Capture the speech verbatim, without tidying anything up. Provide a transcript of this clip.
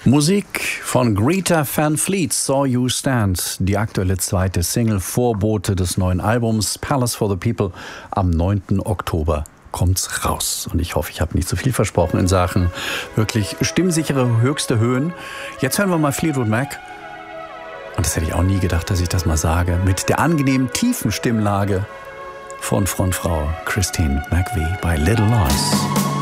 Musik von Greta Van Fleet, Saw You Stand, die aktuelle zweite Single, Vorbote des neuen Albums Palace for the People. Am neunten Oktober kommt's raus. Und ich hoffe, ich habe nicht zu viel versprochen in Sachen wirklich stimmsichere höchste Höhen. Jetzt hören wir mal Fleetwood Mac. Und das hätte ich auch nie gedacht, dass ich das mal sage. Mit der angenehmen tiefen Stimmlage von Frontfrau Christine McVie bei Little Lies.